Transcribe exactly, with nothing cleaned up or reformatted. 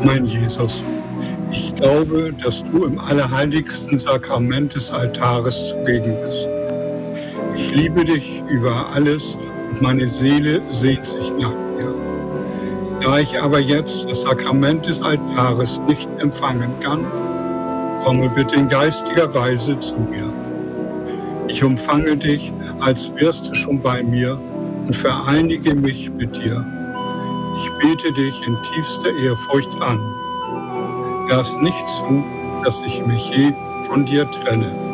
Mein Jesus, ich glaube, dass du im allerheiligsten Sakrament des Altares zugegen bist. Ich liebe dich über alles und meine Seele sehnt sich nach dir. Da ich aber jetzt das Sakrament des Altares nicht empfangen kann, komme bitte in geistiger Weise zu mir. Ich umfange dich, als wärst du schon bei mir und vereinige mich mit dir. Ich bete dich in tiefster Ehrfurcht an. Lass nicht zu, dass ich mich je von dir trenne.